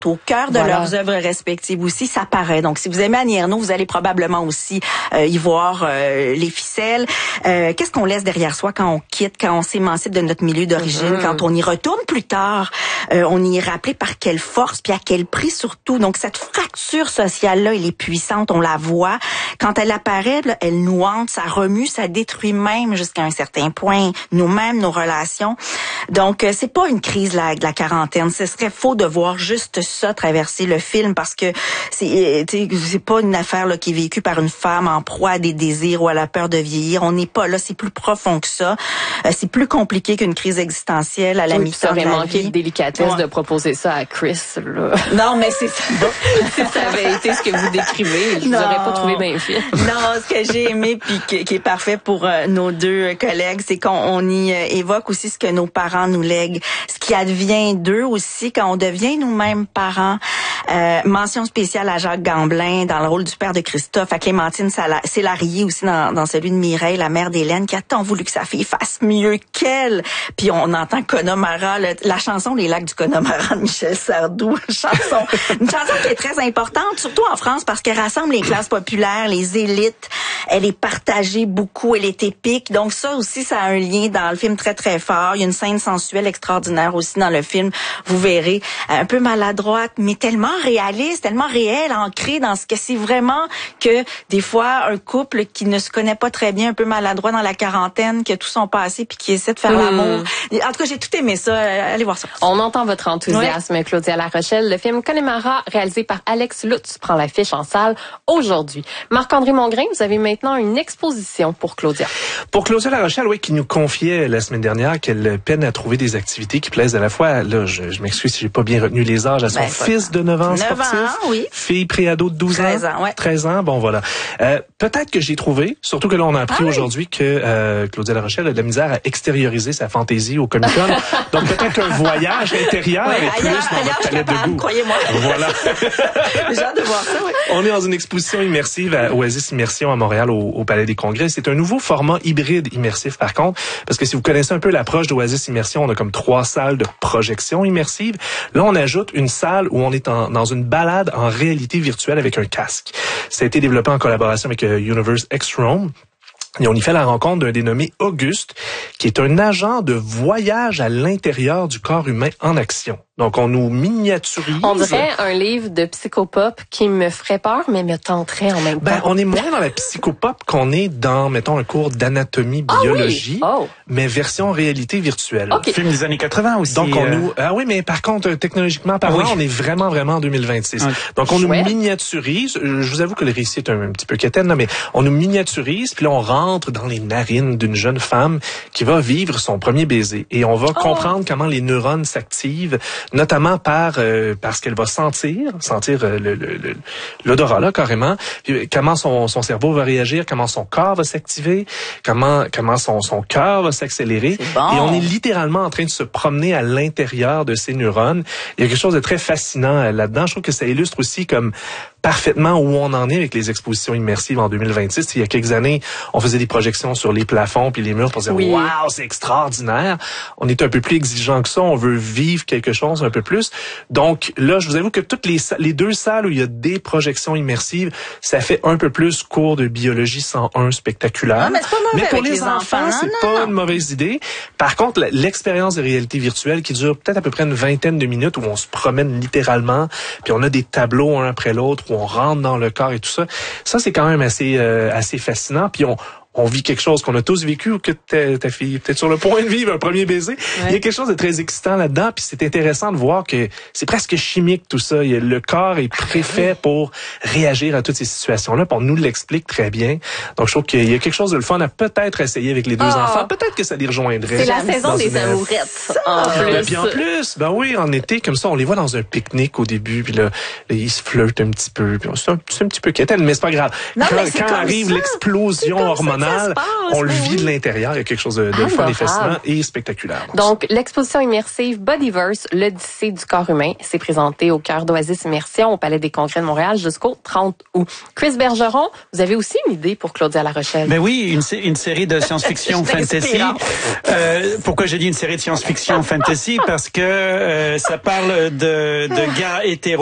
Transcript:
au cœur de leurs œuvres respectives aussi, ça paraît. Donc, si vous aimez Annie Ernaux, vous allez probablement aussi y voir les ficelles. Qu'est-ce qu'on laisse derrière soi quand on quitte, quand on s'émancipe de notre milieu d'origine, quand on y retourne plus tard, on y est rappelé par quelle force, puis à quel prix surtout. Donc, cette fracture sociale-là, elle est puissante, on la voit. Quand elle apparaît, là, elle nous hante, ça remue, ça détruit même jusqu'à un certain point nous-mêmes, nos relations. Donc, c'est pas une crise de la quarantaine. Ce serait faux de voir juste ça traverser le film parce que c'est pas une affaire là, qui est vécue par une femme en proie à des désirs ou à la peur de vieillir. On n'est pas là, c'est plus profond que ça. C'est plus compliqué qu'une crise existentielle à la mi-temps de la vie. Ça aurait manqué de délicatesse de proposer ça à Chris. Là. Non, mais c'est ça. Si ça avait été ce que vous décrivez, je vous aurais pas trouvé bien fait. Non, ce que j'ai aimé puis qui est parfait pour nos deux collègues, c'est qu'on y évoque aussi ce que nos parents nous lèguent, ce qui advient d'eux aussi quand on devient nous-mêmes parents. Mention spéciale à Jacques Gamblin dans le rôle du père de Christophe, à Clémentine Célarié aussi dans celui de Mireille, la mère d'Hélène, qui a tant voulu que sa fille fasse mieux qu'elle. Puis on entend Connemara, la chanson Les Lacs du Connemara de Michel Sardou, une chanson qui est très importante, surtout en France, parce qu'elle rassemble les classes populaires, les élites. Elle est partagée beaucoup, elle est épique. Donc ça aussi, ça a un lien dans le film très très fort. Il y a une scène sensuelle extraordinaire aussi dans le film. Vous verrez, un peu maladroite, mais tellement réaliste, tellement réelle, ancrée dans ce que c'est vraiment que des fois un couple qui ne se connaît pas très bien, un peu maladroit dans la quarantaine, qui a tout son passé puis qui essaie de faire l'amour. En tout cas, j'ai tout aimé ça. Allez voir ça. On entend votre enthousiasme, Claudia Larochelle. Le film Connemara, réalisé par Alex Lutz, prend l'affiche en salle aujourd'hui. Marc-André Mongrain, vous avez maintenant une exposition pour Claudia. Pour Claudia Larochelle, oui, qui nous confiait la semaine dernière qu'elle peine à trouver des activités qui plaisent à la fois. Là, je m'excuse si j'ai pas bien retenu les âges. À son fils de 9 ans sportif, oui. Fille préado de 12 ans. 13 ans, ouais. 13 ans, bon voilà. Peut-être que j'ai trouvé, surtout que là on a appris aujourd'hui que Claudia Larochelle a de la misère à extérioriser sa fantaisie au Comic-Con. Donc peut-être qu'un voyage intérieur est plus dans votre palette de goût. Croyez-moi. Voilà. J'ai hâte de voir ça, oui. On est dans une exposition immersive à Oasis Immersion à Montréal au Palais des Congrès. C'est un nouveau format hybride immersif par contre, parce que si vous connaissez un peu l'approche d'Oasis Immersion, on a comme 3 salles de projection immersive. Là, on ajoute une salle où on est dans une balade en réalité virtuelle avec un casque. Ça a été développé en collaboration avec Universe X-Rome. Et on y fait la rencontre d'un dénommé Auguste, qui est un agent de voyage à l'intérieur du corps humain en action. Donc, on nous miniaturise. On dirait un livre de psychopop qui me ferait peur, mais me tenterait en même temps. On est moins dans la psychopop qu'on est dans, mettons, un cours d'anatomie, biologie, mais version réalité virtuelle. Okay. Film des années 80 aussi. Donc, on nous... Ah oui, mais par contre, technologiquement parlant, on est vraiment en 2026. Okay. Donc, on nous miniaturise. Je vous avoue que le récit est un petit peu quétaine, là, mais on nous miniaturise, puis là, on rentre dans les narines d'une jeune femme qui va vivre son premier baiser. Et on va comprendre comment les neurones s'activent, notamment parce qu'elle va sentir l'odorat là carrément, puis comment son cerveau va réagir, comment son corps va s'activer, comment son cœur va s'accélérer. Bon. Et on est littéralement en train de se promener à l'intérieur de ces neurones. Il y a quelque chose de très fascinant là-dedans. Je trouve que ça illustre aussi comme parfaitement où on en est avec les expositions immersives en 2026. Il y a quelques années, on faisait des projections sur les plafonds puis les murs pour dire « Wow, c'est extraordinaire ». On est un peu plus exigeant que ça. On veut vivre quelque chose un peu plus. Donc là, je vous avoue que toutes les 2 salles où il y a des projections immersives, ça fait un peu plus cours de biologie 101 spectaculaire. Non, mais c'est pas mauvais. Mais pour avec les enfants, c'est pas une mauvaise idée. Par contre, l'expérience de réalité virtuelle qui dure peut-être à peu près une vingtaine de minutes où on se promène littéralement, puis on a des tableaux un après l'autre où on rentre dans le corps et tout ça. Ça, c'est quand même assez fascinant. Puis on vit quelque chose qu'on a tous vécu ou que ta fille est peut-être sur le point de vivre un premier baiser. Ouais. Il y a quelque chose de très excitant là-dedans, puis c'est intéressant de voir que c'est presque chimique tout ça. Le corps est préfait pour réagir à toutes ces situations-là, puis on nous l'explique très bien. Donc je trouve qu'il y a quelque chose de le fun à peut-être essayer avec les 2 enfants. Peut-être que ça les rejoindrait. C'est la saison des amourettes. Puis en plus, oui, en été, comme ça, on les voit dans un pique-nique au début, puis là ils se flirtent un petit peu. Puis c'est un petit peu quétaine, mais c'est pas grave. Non, quand arrive l'explosion hormonale, banal. On le vit de l'intérieur. Il y a quelque chose de fun et fascinant et spectaculaire. Donc, l'exposition immersive Bodyverse, l'Odyssée du corps humain, s'est présentée au cœur d'Oasis Immersion au Palais des Congrès de Montréal jusqu'au 30 août. Chris Bergeron, vous avez aussi une idée pour Claudia La Rochelle? Ben oui, une série de science-fiction fantasy. Pourquoi j'ai dit une série de science-fiction fantasy? Parce que ça parle de gars hétéros